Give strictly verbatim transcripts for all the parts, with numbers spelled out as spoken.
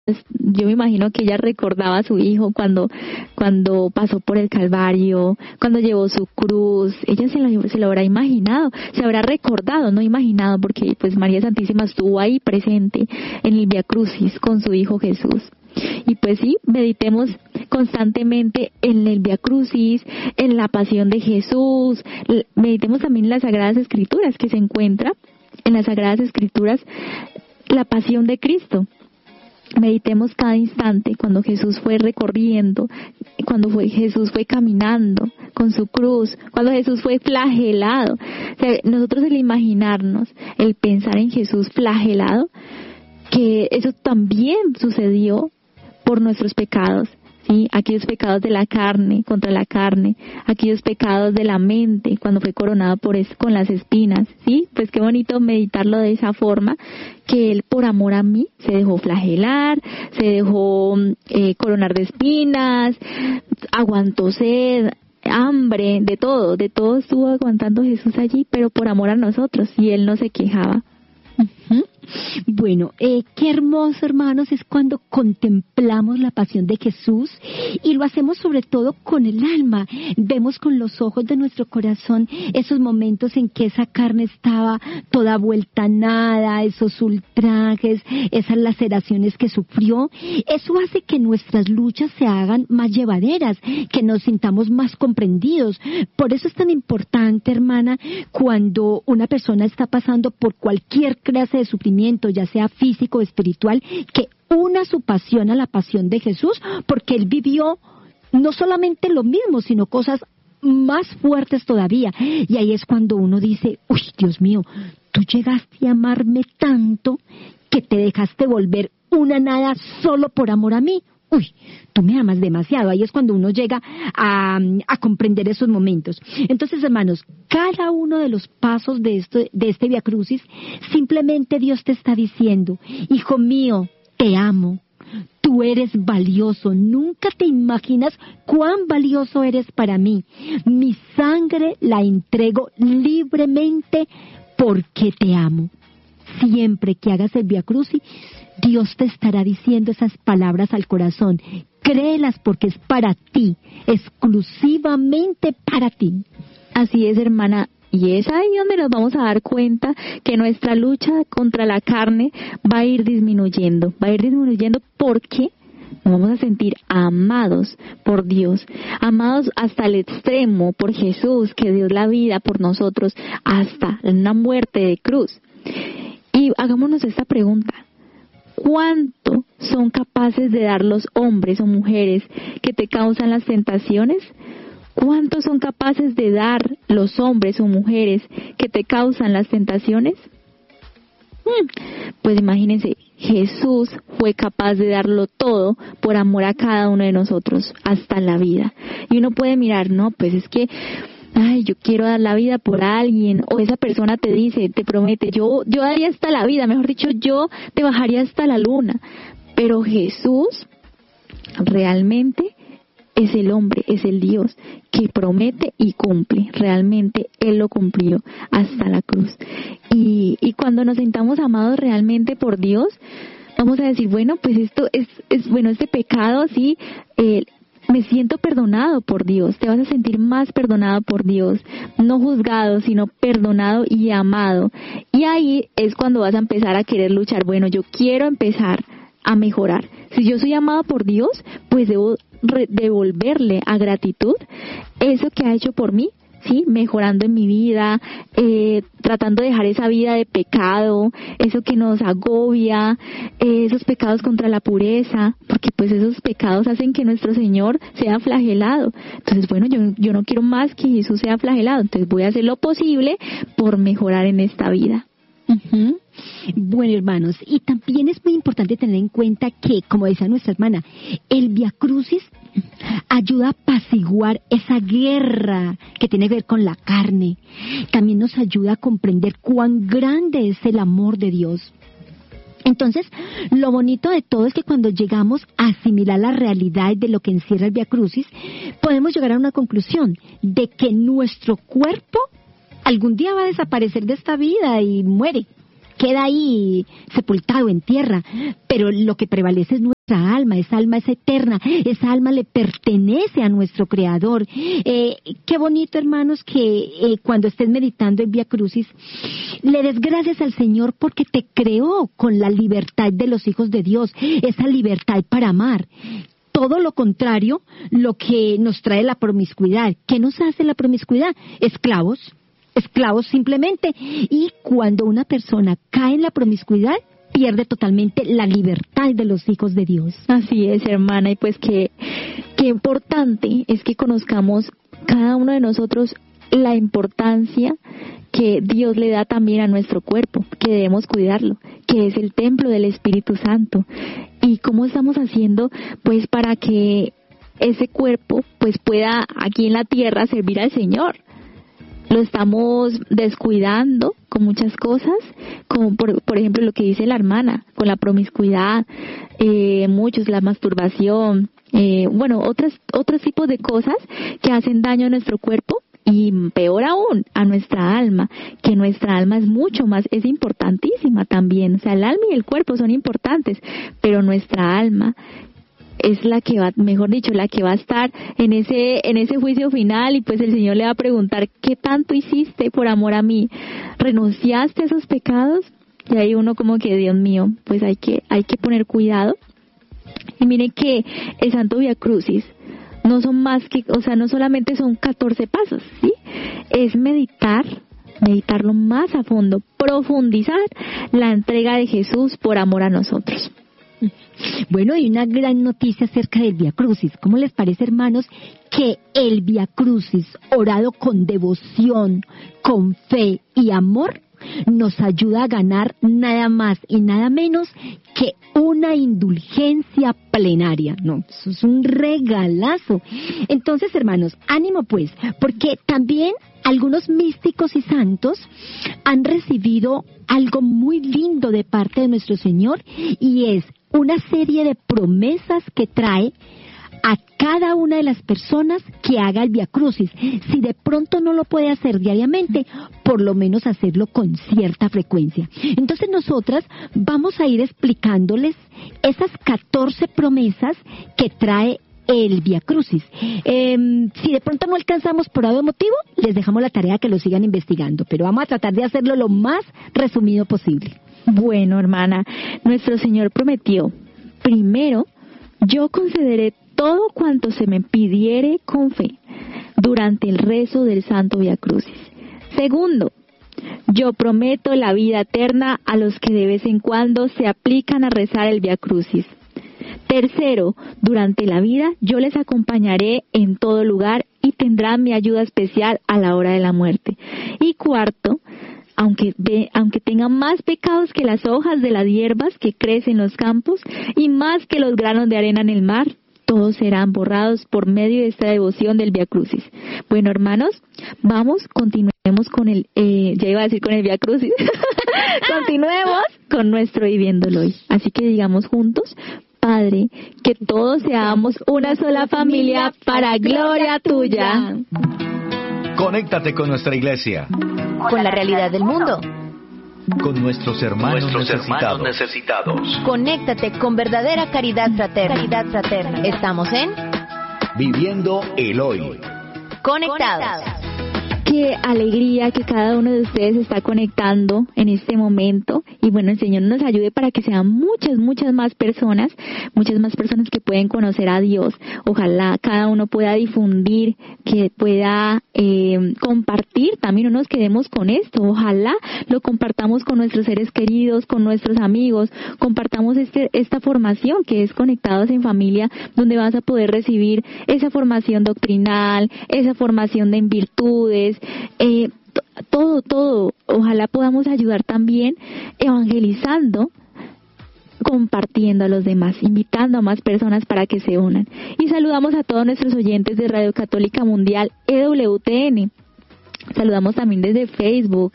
yo me imagino que ella recordaba a su hijo cuando, cuando pasó por el Calvario, cuando llevó su cruz. Ella se lo, se lo habrá imaginado, se habrá recordado, no imaginado, porque pues María Santísima estuvo ahí presente en el Vía Crucis con su hijo Jesús. Y pues sí, meditemos constantemente en el Vía Crucis, en la pasión de Jesús, meditemos también en las Sagradas Escrituras, que se encuentra en las Sagradas Escrituras la pasión de Cristo. Meditemos cada instante cuando Jesús fue recorriendo, cuando fue Jesús fue caminando con su cruz, cuando Jesús fue flagelado. O sea, nosotros el imaginarnos, el pensar en Jesús flagelado, que eso también sucedió por nuestros pecados, ¿sí? Aquellos pecados de la carne, contra la carne, aquellos pecados de la mente, cuando fue coronado por es, con las espinas, ¿sí? Pues qué bonito meditarlo de esa forma, que Él por amor a mí se dejó flagelar, se dejó eh, coronar de espinas, aguantó sed, hambre, de todo, de todo estuvo aguantando Jesús allí, pero por amor a nosotros, y Él no se quejaba. Uh-huh. Bueno, eh, qué hermoso, hermanos, es cuando contemplamos la pasión de Jesús y lo hacemos sobre todo con el alma. Vemos con los ojos de nuestro corazón esos momentos en que esa carne estaba toda vuelta a nada, esos ultrajes, esas laceraciones que sufrió. Eso hace que nuestras luchas se hagan más llevaderas, que nos sintamos más comprendidos. Por eso es tan importante, hermana, cuando una persona está pasando por cualquier clase de sufrimiento, ya sea físico o espiritual, que una su pasión a la pasión de Jesús, porque Él vivió no solamente lo mismo, sino cosas más fuertes todavía. Y ahí es cuando uno dice, uy, Dios mío, tú llegaste a amarme tanto que te dejaste volver una nada solo por amor a mí. Uy, tú me amas demasiado. Ahí es cuando uno llega a, a comprender esos momentos. Entonces, hermanos, cada uno de los pasos de, esto, de este Vía Crucis, simplemente Dios te está diciendo, hijo mío, te amo. Tú eres valioso. Nunca te imaginas cuán valioso eres para mí. Mi sangre la entrego libremente porque te amo. Siempre que hagas el Vía Crucis, Dios te estará diciendo esas palabras al corazón. Créelas porque es para ti, exclusivamente para ti. Así es, hermana. Y es ahí donde nos vamos a dar cuenta que nuestra lucha contra la carne va a ir disminuyendo. Va a ir disminuyendo porque nos vamos a sentir amados por Dios, amados hasta el extremo por Jesús, que dio la vida por nosotros hasta una muerte de cruz. Y hagámonos esta pregunta. ¿Cuánto son capaces de dar los hombres o mujeres que te causan las tentaciones? ¿Cuánto son capaces de dar los hombres o mujeres que te causan las tentaciones? Hmm, pues imagínense, Jesús fue capaz de darlo todo por amor a cada uno de nosotros, hasta la vida. Y uno puede mirar, no, pues es que ay, yo quiero dar la vida por alguien, o esa persona te dice, te promete, yo yo daría hasta la vida, mejor dicho, yo te bajaría hasta la luna. Pero Jesús realmente es el hombre, es el Dios que promete y cumple. Realmente Él lo cumplió hasta la cruz. Y, y cuando nos sintamos amados realmente por Dios, vamos a decir, bueno, pues esto es, es bueno, este pecado, sí, eh, me siento perdonado por Dios. Te vas a sentir más perdonado por Dios, no juzgado, sino perdonado y amado. Y ahí es cuando vas a empezar a querer luchar. Bueno, yo quiero empezar a mejorar. Si yo soy amado por Dios, pues debo re- devolverle a gratitud eso que ha hecho por mí, ¿sí? Mejorando en mi vida, eh, tratando de dejar esa vida de pecado, eso que nos agobia, eh, esos pecados contra la pureza, porque pues esos pecados hacen que nuestro Señor sea flagelado. Entonces, bueno, yo, yo no quiero más que Jesús sea flagelado, entonces voy a hacer lo posible por mejorar en esta vida. Uh-huh. Bueno, hermanos, y también es muy importante tener en cuenta que, como decía nuestra hermana, el Vía Crucis ayuda a apaciguar esa guerra que tiene que ver con la carne. También nos ayuda a comprender cuán grande es el amor de Dios. Entonces, lo bonito de todo es que cuando llegamos a asimilar la realidad de lo que encierra el Vía Crucis, podemos llegar a una conclusión de que nuestro cuerpo algún día va a desaparecer de esta vida y muere. queda ahí sepultado en tierra, pero lo que prevalece es nuestra alma, esa alma es eterna, esa alma le pertenece a nuestro Creador. Eh, qué bonito, hermanos, que eh, cuando estés meditando en Vía Crucis, le des gracias al Señor porque te creó con la libertad de los hijos de Dios, esa libertad para amar. Todo lo contrario, lo que nos trae la promiscuidad. ¿Qué nos hace la promiscuidad? Esclavos, esclavos simplemente. Y cuando una persona cae en la promiscuidad, pierde totalmente la libertad de los hijos de Dios. Así es, hermana, y pues que qué importante es que conozcamos cada uno de nosotros la importancia que Dios le da también a nuestro cuerpo, que debemos cuidarlo, que es el templo del Espíritu Santo. Y cómo estamos haciendo, pues, para que ese cuerpo, pues, pueda aquí en la tierra servir al Señor. Lo estamos descuidando con muchas cosas, como por, por ejemplo lo que dice la hermana, con la promiscuidad, eh, muchos, la masturbación, eh, bueno, otras, otros tipos de cosas que hacen daño a nuestro cuerpo. Y peor aún, a nuestra alma, que nuestra alma es mucho más, es importantísima también. O sea, el alma y el cuerpo son importantes, pero nuestra alma es la que va, mejor dicho, la que va a estar en ese en ese juicio final, y pues el Señor le va a preguntar, ¿qué tanto hiciste por amor a mí? ¿Renunciaste a esos pecados? Y ahí uno como que, Dios mío, pues hay que hay que poner cuidado. Y miren que el Santo Vía Crucis no son más que, o sea, no solamente son catorce pasos, ¿sí? Es meditar, meditarlo más a fondo, profundizar la entrega de Jesús por amor a nosotros. Bueno, y una gran noticia acerca del Vía Crucis. ¿Cómo les parece, hermanos, que el Vía Crucis, orado con devoción, con fe y amor, nos ayuda a ganar nada más y nada menos que una indulgencia plenaria? No, eso es un regalazo. Entonces, hermanos, ánimo pues, porque también algunos místicos y santos han recibido algo muy lindo de parte de nuestro Señor, y es una serie de promesas que trae a cada una de las personas que haga el Vía Crucis. Si de pronto no lo puede hacer diariamente, por lo menos hacerlo con cierta frecuencia. Entonces nosotras vamos a ir explicándoles esas catorce promesas que trae el Vía Crucis. Eh, si de pronto no alcanzamos por algún motivo, les dejamos la tarea que lo sigan investigando, pero vamos a tratar de hacerlo lo más resumido posible. Bueno, hermana, nuestro Señor prometió, primero, yo concederé todo cuanto se me pidiere con fe durante el rezo del Santo Vía Crucis. Segundo, yo prometo la vida eterna a los que de vez en cuando se aplican a rezar el Vía Crucis. Tercero, durante la vida yo les acompañaré en todo lugar y tendrán mi ayuda especial a la hora de la muerte. Y cuarto, aunque, ve, aunque tengan más pecados que las hojas de las hierbas que crecen en los campos y más que los granos de arena en el mar, todos serán borrados por medio de esta devoción del Vía Crucis. Bueno, hermanos, vamos, continuemos con el, eh, ya iba a decir con el Vía Crucis, continuemos con nuestro viviéndolo hoy. Así que digamos juntos, Padre, que todos seamos una sola familia para gloria tuya. Conéctate con nuestra iglesia, con la realidad del mundo, con nuestros hermanos, nuestros necesitados. hermanos necesitados. Conéctate con verdadera caridad fraterna. Caridad fraterna. Estamos en Viviendo el Hoy. Conectados. Qué alegría que cada uno de ustedes se está conectando en este momento, y bueno, el Señor nos ayude para que sean muchas, muchas más personas, muchas más personas que pueden conocer a Dios. Ojalá cada uno pueda difundir, que pueda eh, compartir, también no nos quedemos con esto, ojalá lo compartamos con nuestros seres queridos, con nuestros amigos, compartamos este esta formación que es Conectados en Familia, donde vas a poder recibir esa formación doctrinal, esa formación de en virtudes, Eh, todo, todo. Ojalá podamos ayudar también evangelizando, compartiendo a los demás, invitando a más personas para que se unan. Y saludamos a todos nuestros oyentes de Radio Católica Mundial E W T N. Saludamos también desde Facebook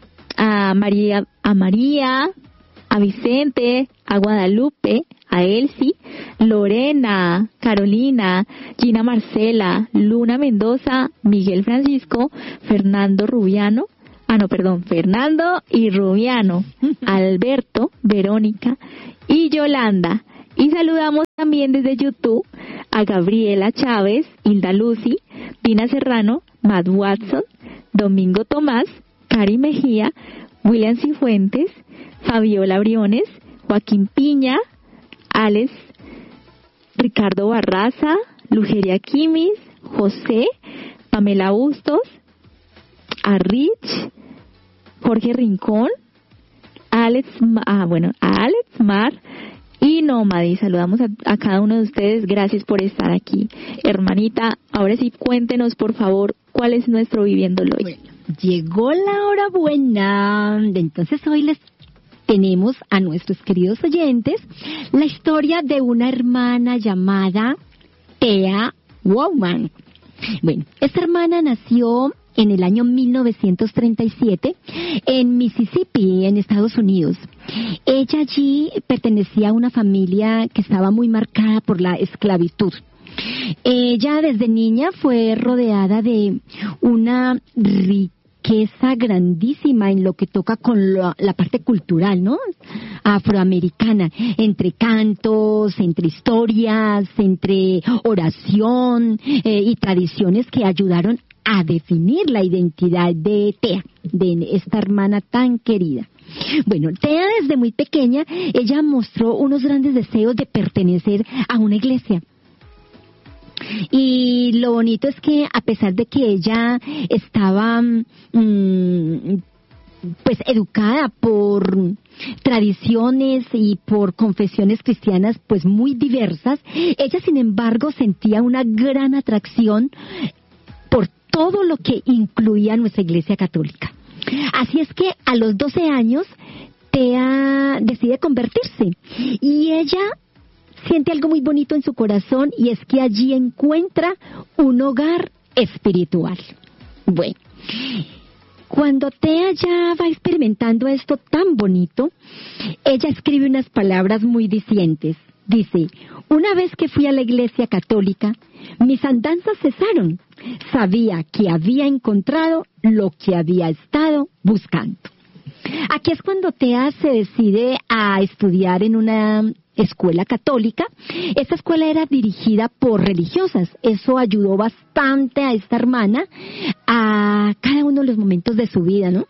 a María, a María, a Vicente, a Guadalupe, a Elsie, Lorena, Carolina, Gina Marcela, Luna Mendoza, Miguel Francisco, Fernando Rubiano, ah no, perdón, Fernando y Rubiano, Alberto, Verónica y Yolanda. Y saludamos también desde YouTube a Gabriela Chávez, Hilda Lucy, Pina Serrano, Matt Watson, Domingo Tomás, Cari Mejía, William Cifuentes, Fabiola Briones, Joaquín Piña, Alex, Ricardo Barraza, Lugeria Quimis, José, Pamela Bustos, a Rich, Jorge Rincón, Alex, ah, bueno, a Alex Mar y Nómadi. Saludamos a, a cada uno de ustedes. Gracias por estar aquí. Hermanita, ahora sí cuéntenos, por favor, cuál es nuestro Viviéndolo hoy. Bueno, llegó la hora buena. Entonces hoy les tenemos a nuestros queridos oyentes la historia de una hermana llamada Thea Wowman. Bueno, esta hermana nació en el año mil novecientos treinta y siete en Mississippi, en Estados Unidos. Ella allí pertenecía a una familia que estaba muy marcada por la esclavitud. Ella desde niña fue rodeada de una riqueza grandísima en lo que toca con la, la parte cultural, ¿no? Afroamericana, entre cantos, entre historias, entre oración eh, y tradiciones que ayudaron a definir la identidad de Thea, de esta hermana tan querida. Bueno, Thea desde muy pequeña, ella mostró unos grandes deseos de pertenecer a una iglesia. Y lo bonito es que a pesar de que ella estaba mmm, pues educada por tradiciones y por confesiones cristianas pues muy diversas, ella sin embargo sentía una gran atracción por todo lo que incluía nuestra Iglesia Católica. Así es que a los doce años Thea decide convertirse y ella siente algo muy bonito en su corazón, y es que allí encuentra un hogar espiritual. Bueno, cuando Thea ya va experimentando esto tan bonito, ella escribe unas palabras muy dicientes. Dice: una vez que fui a la Iglesia Católica, mis andanzas cesaron. Sabía que había encontrado lo que había estado buscando. Aquí es cuando Thea se decide a estudiar en una escuela católica. Esta escuela era dirigida por religiosas. Eso ayudó bastante a esta hermana a cada uno de los momentos de su vida, ¿no?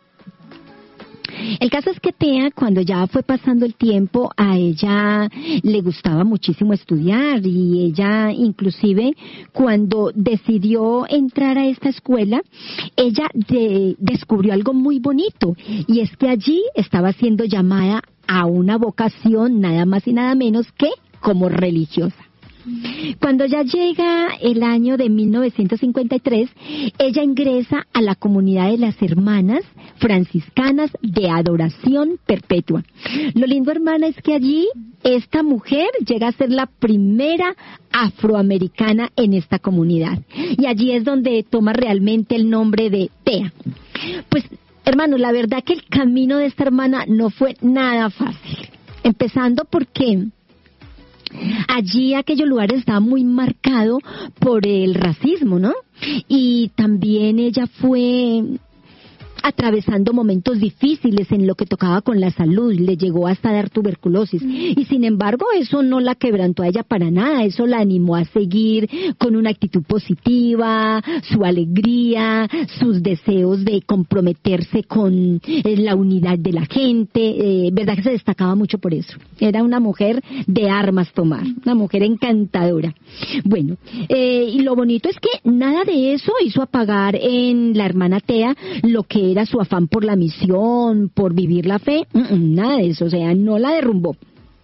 El caso es que Thea, cuando ya fue pasando el tiempo, a ella le gustaba muchísimo estudiar, y ella inclusive cuando decidió entrar a esta escuela, ella de, descubrió algo muy bonito, y es que allí estaba siendo llamada a una vocación nada más y nada menos que como religiosa. Cuando ya llega el año de mil novecientos cincuenta y tres, ella ingresa a la comunidad de las hermanas franciscanas de adoración perpetua. Lo lindo, hermana, es que allí esta mujer llega a ser la primera afroamericana en esta comunidad. Y allí es donde toma realmente el nombre de Thea. Pues, hermano, la verdad que el camino de esta hermana no fue nada fácil. Empezando porque allí aquellos lugares estaban muy marcados por el racismo, ¿no? Y también ella fue atravesando momentos difíciles en lo que tocaba con la salud, le llegó hasta dar tuberculosis, y sin embargo eso no la quebrantó a ella para nada, eso la animó a seguir con una actitud positiva, su alegría, sus deseos de comprometerse con eh, la unidad de la gente, eh, verdad que se destacaba mucho por eso, era una mujer de armas tomar, una mujer encantadora. Bueno, eh, y lo bonito es que nada de eso hizo apagar en la hermana Thea lo que era su afán por la misión, por vivir la fe, nada de eso, o sea, no la derrumbó.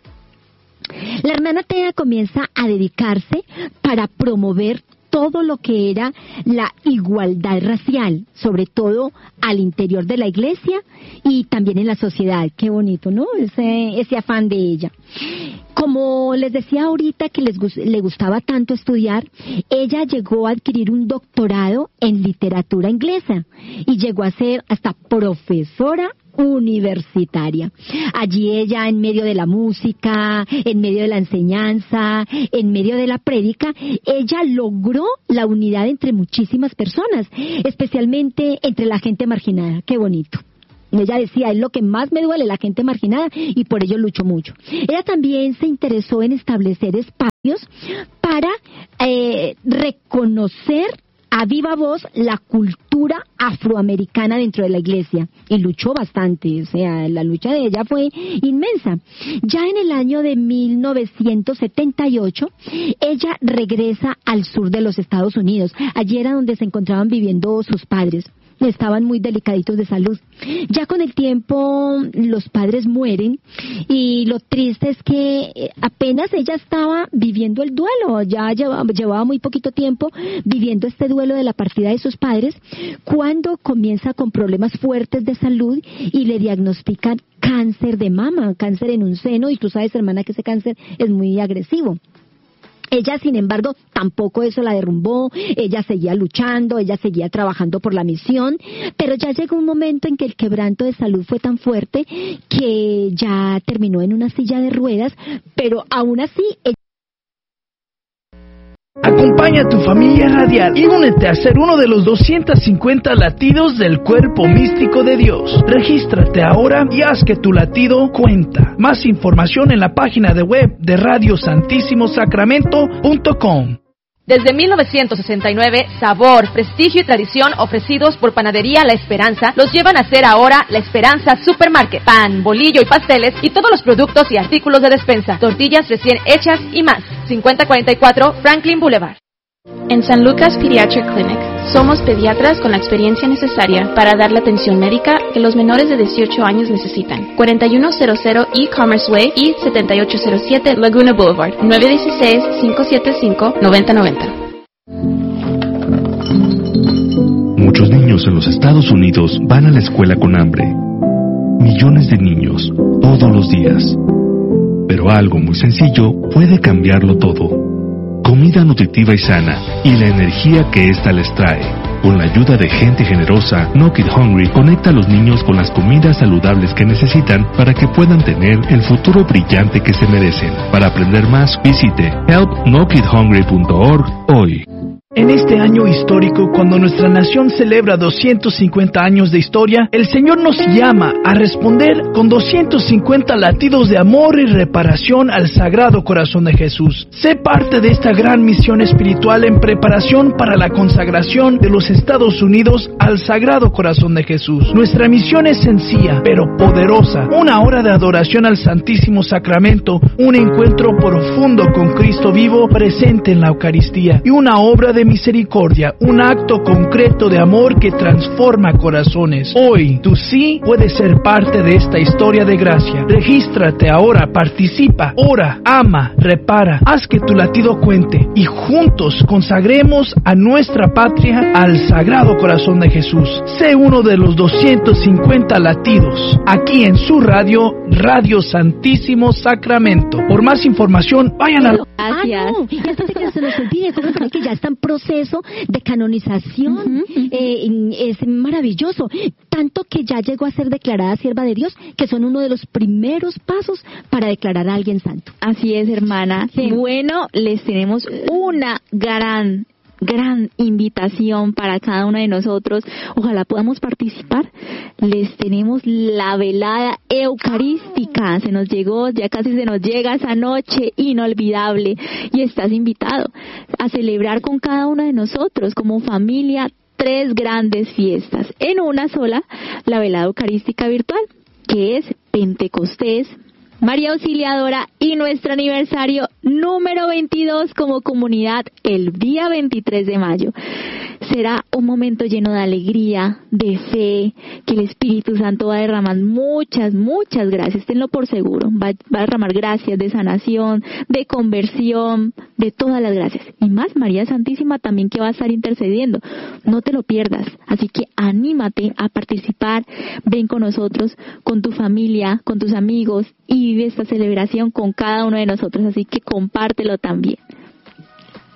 La hermana Thea comienza a dedicarse para promover todo lo que era la igualdad racial, sobre todo al interior de la iglesia y también en la sociedad. Qué bonito, ¿no? Ese, ese afán de ella. Como les decía ahorita que les le gustaba tanto estudiar, ella llegó a adquirir un doctorado en literatura inglesa y llegó a ser hasta profesora universitaria. Allí ella, en medio de la música, en medio de la enseñanza, en medio de la prédica, ella logró la unidad entre muchísimas personas, especialmente entre la gente marginada. ¡Qué bonito! Ella decía, es lo que más me duele, la gente marginada, y por ello lucho mucho. Ella también se interesó en establecer espacios para eh, reconocer a viva voz la cultura afroamericana dentro de la iglesia, y luchó bastante, o sea, la lucha de ella fue inmensa. Ya en el año de mil novecientos setenta y ocho, ella regresa al sur de los Estados Unidos. Allí era donde se encontraban viviendo sus padres. Estaban muy delicaditos de salud. Ya con el tiempo los padres mueren, y lo triste es que apenas ella estaba viviendo el duelo, ya llevaba, llevaba muy poquito tiempo viviendo este duelo de la partida de sus padres, cuando comienza con problemas fuertes de salud y le diagnostican cáncer de mama, cáncer en un seno, y tú sabes, hermana, que ese cáncer es muy agresivo. Ella, sin embargo, tampoco eso la derrumbó, ella seguía luchando, ella seguía trabajando por la misión, pero ya llegó un momento en que el quebranto de salud fue tan fuerte que ya terminó en una silla de ruedas, pero aún así ella... Acompaña a tu familia radial y únete a ser uno de los doscientos cincuenta latidos del cuerpo místico de Dios. Regístrate ahora y haz que tu latido cuenta. Más información en la página de web de radio santísimo sacramento punto com. Desde mil novecientos sesenta y nueve, sabor, prestigio y tradición ofrecidos por Panadería La Esperanza los llevan a ser ahora La Esperanza Supermarket. Pan, bolillo y pasteles y todos los productos y artículos de despensa, tortillas recién hechas y más. cincuenta cuarenta y cuatro Franklin Boulevard. En San Lucas Pediatric Clinic, somos pediatras con la experiencia necesaria para dar la atención médica que los menores de dieciocho años necesitan. cuarenta y uno cero cero E-Commerce Way y setenta y ocho cero siete Laguna Boulevard, nueve uno seis, cinco siete cinco, nueve cero nueve cero. Muchos niños en los Estados Unidos van a la escuela con hambre. Millones de niños, todos los días. Pero algo muy sencillo puede cambiarlo todo. Comida nutritiva y sana, y la energía que ésta les trae. Con la ayuda de gente generosa, No Kid Hungry conecta a los niños con las comidas saludables que necesitan para que puedan tener el futuro brillante que se merecen. Para aprender más, visite help no kid hungry punto org hoy. En este año histórico, cuando nuestra nación celebra doscientos cincuenta años de historia, el Señor nos llama a responder con doscientos cincuenta latidos de amor y reparación al Sagrado Corazón de Jesús. Sé parte de esta gran misión espiritual en preparación para la consagración de los Estados Unidos al Sagrado Corazón de Jesús. Nuestra misión es sencilla, pero poderosa. Una hora de adoración al Santísimo Sacramento, un encuentro profundo con Cristo vivo presente en la Eucaristía, y una obra de misericordia, un acto concreto de amor que transforma corazones. Hoy, tú sí puedes ser parte de esta historia de gracia. Regístrate ahora, participa, ora, ama, repara, haz que tu latido cuente, y juntos consagremos a nuestra patria al Sagrado Corazón de Jesús. Sé uno de los doscientos cincuenta latidos, aquí en su radio, Radio Santísimo Sacramento. Por más información, vayan a... Ah, no, y antes de que se nos olvide, que ya está en proceso de canonización. Uh-huh. eh, es maravilloso, tanto que ya llegó a ser declarada sierva de Dios, que son uno de los primeros pasos para declarar a alguien santo. Así es, hermana. Sí. Bueno, les tenemos una gran gran invitación para cada uno de nosotros. Ojalá podamos participar. Les tenemos la velada eucarística. Se nos llegó, ya casi se nos llega esa noche inolvidable, y estás invitado a celebrar con cada uno de nosotros como familia tres grandes fiestas en una sola: la velada eucarística virtual, que es Pentecostés, María Auxiliadora y nuestro aniversario número veintidós como comunidad el día veintitrés de mayo. Será un momento lleno de alegría, de fe, que el Espíritu Santo va a derramar muchas, muchas gracias, tenlo por seguro, va, va a derramar gracias de sanación, de conversión, de todas las gracias. Y más, María Santísima también, que va a estar intercediendo. No te lo pierdas, así que anímate a participar, ven con nosotros, con tu familia, con tus amigos, y vive esta celebración con cada uno de nosotros, así que compártelo también.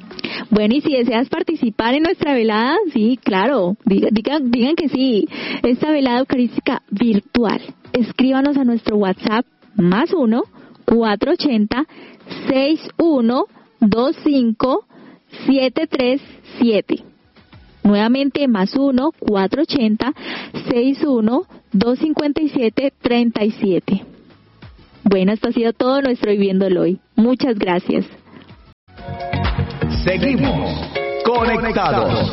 Bueno, y si deseas participar en nuestra velada, sí, claro, digan, digan, digan que sí. Esta velada eucarística virtual. Escríbanos a nuestro WhatsApp más uno, cuatro ochenta, sesenta y uno, veinticinco, setenta y tres siete. Nuevamente, más uno, cuatro ochenta, sesenta y uno, doscientos cincuenta y siete, treinta y siete. Bueno, esto ha sido todo nuestro Viviéndolo Hoy. Muchas gracias. Seguimos conectados.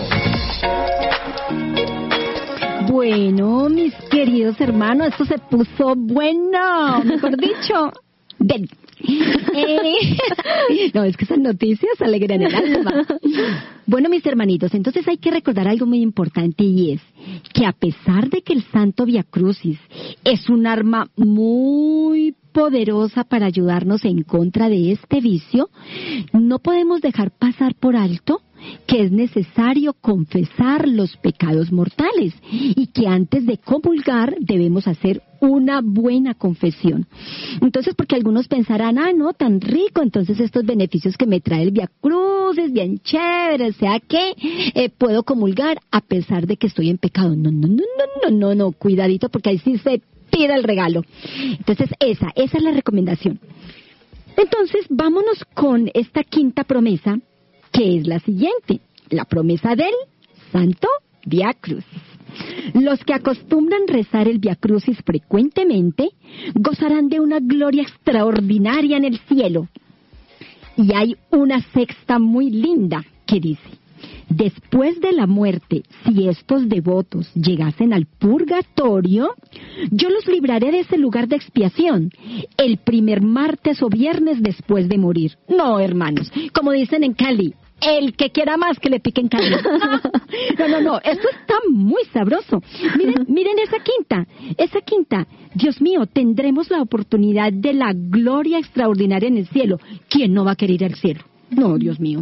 Bueno, mis queridos hermanos, esto se puso bueno, mejor dicho. Ven. Eh, no, es que esas noticias alegran el alma. Bueno, mis hermanitos, entonces hay que recordar algo muy importante, y es que a pesar de que el Santo Vía Crucis es un arma muy poderosa para ayudarnos en contra de este vicio, no podemos dejar pasar por alto que es necesario confesar los pecados mortales y que antes de comulgar debemos hacer una buena confesión. Entonces, porque algunos pensarán, ah, no, tan rico, entonces estos beneficios que me trae el Vía Crucis, bien chévere, o sea que eh, puedo comulgar a pesar de que estoy en pecado. No, no, no, no, no, no, no, cuidadito, porque ahí sí se tira el regalo. Entonces, esa, esa es la recomendación. Entonces, vámonos con esta quinta promesa, que es la siguiente, la promesa del Santo Vía Crucis. Los que acostumbran rezar el Vía Crucis frecuentemente gozarán de una gloria extraordinaria en el cielo. Y hay una sexta muy linda que dice: después de la muerte, si estos devotos llegasen al purgatorio, yo los libraré de ese lugar de expiación el primer martes o viernes después de morir. No, hermanos, como dicen en Cali, el que quiera más que le piquen carne. No, no, no, esto está muy sabroso. Miren, miren esa quinta, esa quinta. Dios mío, tendremos la oportunidad de la gloria extraordinaria en el cielo. ¿Quién no va a querer ir al cielo? No, Dios mío.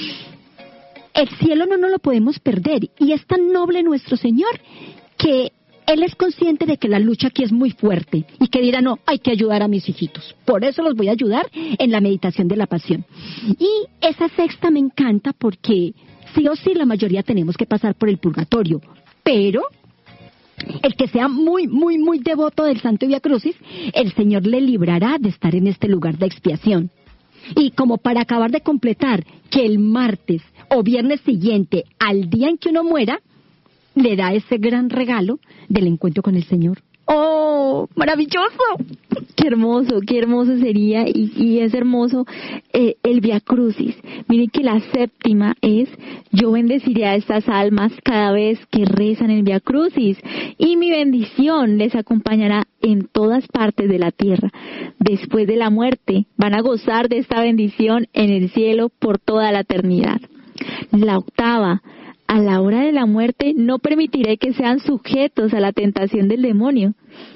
El cielo no nos lo podemos perder, y es tan noble nuestro Señor que Él es consciente de que la lucha aquí es muy fuerte y que dirá, no, hay que ayudar a mis hijitos. Por eso los voy a ayudar en la meditación de la pasión. Y esa sexta me encanta porque sí o sí la mayoría tenemos que pasar por el purgatorio, pero el que sea muy, muy, muy devoto del Santo Vía Crucis, el Señor le librará de estar en este lugar de expiación. Y como para acabar de completar, que el martes o viernes siguiente, al día en que uno muera, le da ese gran regalo del encuentro con el Señor. ¡Oh, maravilloso! Qué hermoso, qué hermoso sería, y, y es hermoso eh, el Vía Crucis. Miren que la séptima es: yo bendeciré a estas almas cada vez que rezan el Vía Crucis, y mi bendición les acompañará en todas partes de la tierra. Después de la muerte van a gozar de esta bendición en el cielo por toda la eternidad. La octava: a la hora de la muerte no permitiré que sean sujetos a la tentación del demonio.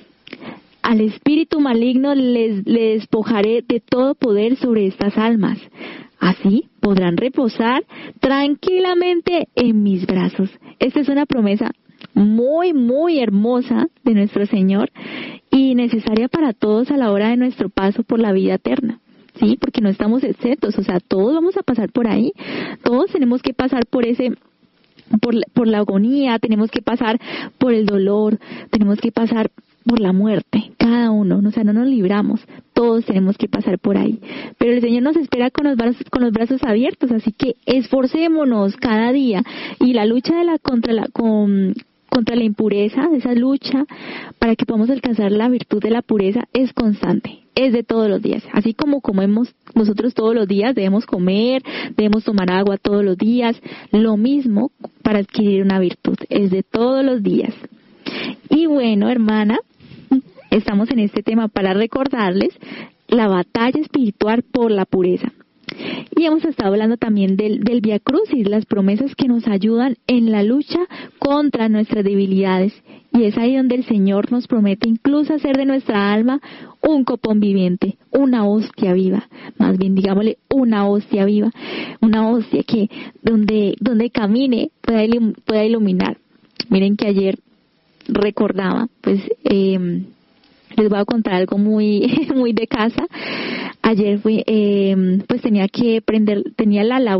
Al espíritu maligno les, les despojaré de todo poder sobre estas almas. Así podrán reposar tranquilamente en mis brazos. Esta es una promesa muy, muy hermosa de nuestro Señor y necesaria para todos a la hora de nuestro paso por la vida eterna. Sí, porque no estamos exentos, o sea, todos vamos a pasar por ahí. Todos tenemos que pasar por ese Por, por la agonía, tenemos que pasar por el dolor, tenemos que pasar por la muerte, cada uno, o sea, no nos libramos, todos tenemos que pasar por ahí, pero el Señor nos espera con los brazos, con los brazos abiertos, así que esforcémonos cada día, y la lucha de la contra la con contra la impureza, esa lucha para que podamos alcanzar la virtud de la pureza es constante, es de todos los días. Así como comemos nosotros todos los días, debemos comer, debemos tomar agua todos los días, lo mismo para adquirir una virtud, es de todos los días. Y bueno, hermana, estamos en este tema para recordarles la batalla espiritual por la pureza. Y hemos estado hablando también del, del Vía Crucis, las promesas que nos ayudan en la lucha contra nuestras debilidades. Y es ahí donde el Señor nos promete incluso hacer de nuestra alma un copón viviente, una hostia viva, más bien digámosle una hostia viva, una hostia que donde, donde camine pueda, ilum, pueda iluminar. Miren que ayer recordaba, pues eh, les voy a contar algo muy, muy de casa. Ayer fui, eh, pues tenía que prender, tenía la labor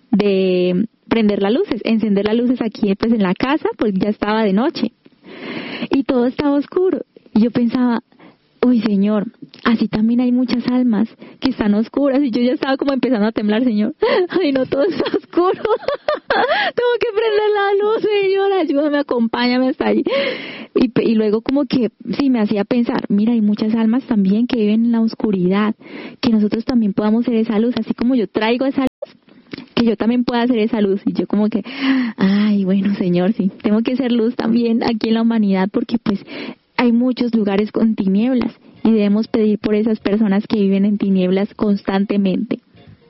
de prender las luces, encender las luces aquí pues en la casa, pues ya estaba de noche y todo estaba oscuro. Y yo pensaba, uy, Señor, así también hay muchas almas que están oscuras. Y yo ya estaba como empezando a temblar, Señor. Ay, no, todo está oscuro. Tengo que prender la luz, Señor. Ayúdame, acompáñame hasta allí. Y, y luego como que, sí, me hacía pensar, mira, hay muchas almas también que viven en la oscuridad. Que nosotros también podamos ser esa luz, así como yo traigo esa luz, que yo también pueda hacer esa luz. Y yo como que, ay, bueno, Señor, sí, tengo que ser luz también aquí en la humanidad, porque pues hay muchos lugares con tinieblas y debemos pedir por esas personas que viven en tinieblas constantemente.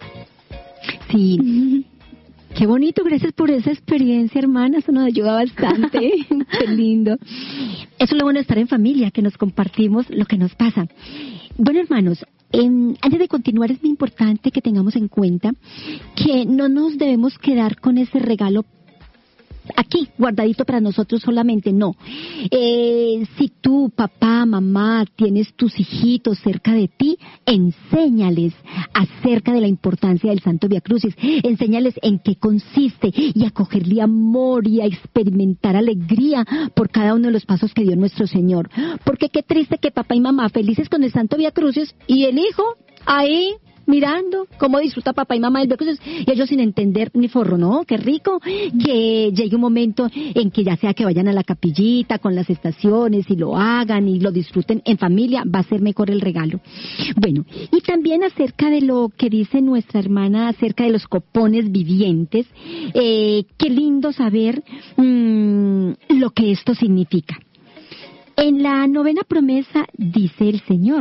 Sí, qué bonito, gracias por esa experiencia, hermana, eso nos ayuda bastante. Qué lindo. Eso es lo bueno de estar en familia, que nos compartimos lo que nos pasa. Bueno, hermanos, Eh, antes de continuar es muy importante que tengamos en cuenta que no nos debemos quedar con ese regalo aquí, guardadito para nosotros solamente, no. Eh, si tú, papá, mamá, tienes tus hijitos cerca de ti, enséñales acerca de la importancia del Santo Vía Crucis, enséñales en qué consiste y a cogerle amor y a experimentar alegría por cada uno de los pasos que dio nuestro Señor. Porque qué triste que papá y mamá felices con el Santo Vía Crucis y el hijo ahí mirando cómo disfruta papá y mamá del Vía Crucis y ellos sin entender ni forro, ¿no? Qué rico que llegue un momento en que ya sea que vayan a la capillita con las estaciones y lo hagan y lo disfruten en familia, va a ser mejor el regalo. Bueno, y también acerca de lo que dice nuestra hermana acerca de los copones vivientes, eh, qué lindo saber mmm, lo que esto significa. En la novena promesa dice el Señor: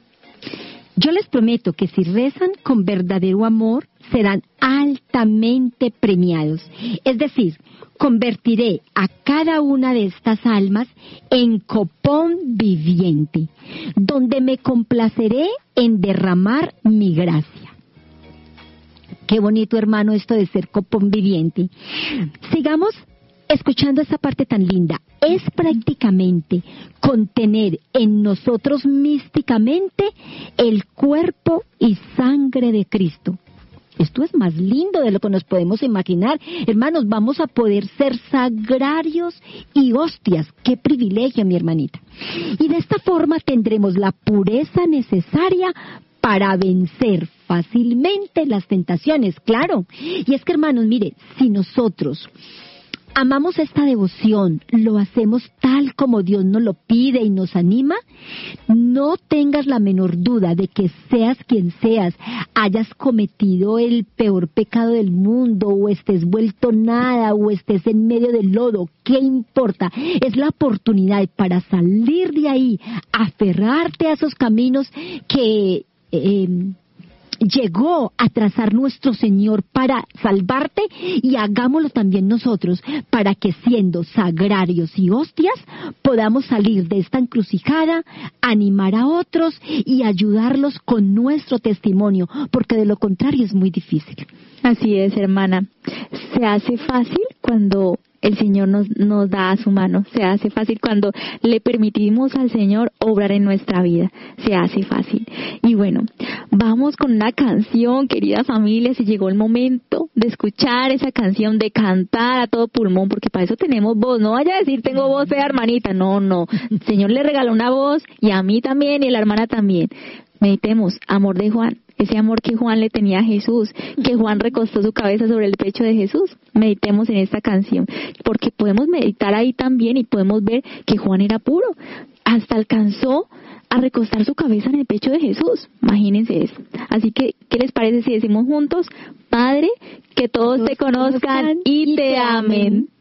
yo les prometo que si rezan con verdadero amor, serán altamente premiados. Es decir, convertiré a cada una de estas almas en copón viviente, donde me complaceré en derramar mi gracia. Qué bonito, hermano, esto de ser copón viviente. Sigamos escuchando esta parte tan linda. Es prácticamente contener en nosotros místicamente el cuerpo y sangre de Cristo. Esto es más lindo de lo que nos podemos imaginar. Hermanos, vamos a poder ser sagrarios y hostias. ¡Qué privilegio, mi hermanita! Y de esta forma tendremos la pureza necesaria para vencer fácilmente las tentaciones, claro. Y es que, hermanos, mire, si nosotros amamos esta devoción, lo hacemos tal como Dios nos lo pide y nos anima, no tengas la menor duda de que seas quien seas, hayas cometido el peor pecado del mundo, o estés vuelto nada, o estés en medio del lodo, ¿qué importa? Es la oportunidad para salir de ahí, aferrarte a esos caminos que Eh, llegó a trazar nuestro Señor para salvarte, y hagámoslo también nosotros para que, siendo sagrarios y hostias, podamos salir de esta encrucijada, animar a otros y ayudarlos con nuestro testimonio, porque de lo contrario es muy difícil. Así es, hermana. Se hace fácil cuando el Señor nos, nos da a su mano. Se hace fácil cuando le permitimos al Señor obrar en nuestra vida. Se hace fácil. Y bueno, vamos con una canción, querida familia. Se llegó el momento de escuchar esa canción, de cantar a todo pulmón, porque para eso tenemos voz. No vaya a decir, tengo voz de hermanita. No, no. El Señor le regaló una voz, y a mí también, y a la hermana también. Meditemos, amor de Juan. Ese amor que Juan le tenía a Jesús, que Juan recostó su cabeza sobre el pecho de Jesús. Meditemos en esta canción, porque podemos meditar ahí también y podemos ver que Juan era puro. Hasta alcanzó a recostar su cabeza en el pecho de Jesús. Imagínense eso. Así que, ¿qué les parece si decimos juntos? Padre, que todos, todos te conozcan y te amen.